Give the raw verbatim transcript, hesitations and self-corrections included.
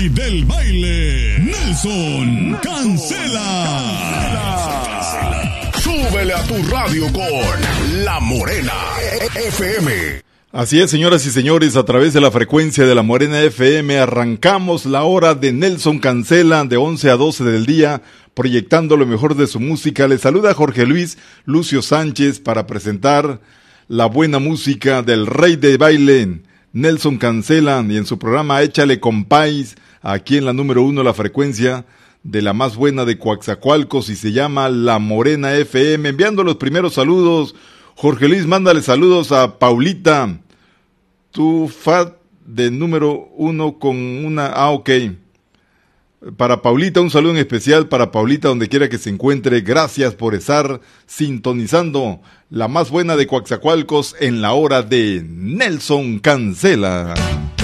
rey del baile, Nelson Cancela. Súbele a tu radio con La Morena F M. Así es, señoras y señores, a través de la frecuencia de La Morena F M arrancamos la hora de Nelson Cancela de once a doce del día, proyectando lo mejor de su música. Les saluda Jorge Luis Lucio Sánchez para presentar la buena música del rey de baile, Nelson Cancela, y en su programa Échale Compáis, aquí en la número uno, la frecuencia de la más buena de Coaxacualcos, y se llama La Morena F M. Enviando los primeros saludos, Jorge Luis, mándale saludos a Paulita, tu fat de número uno con una... Ah, ok. Para Paulita, un saludo en especial para Paulita, donde quiera que se encuentre. Gracias por estar sintonizando la más buena de Coaxacualcos en la hora de Nelson Cancela.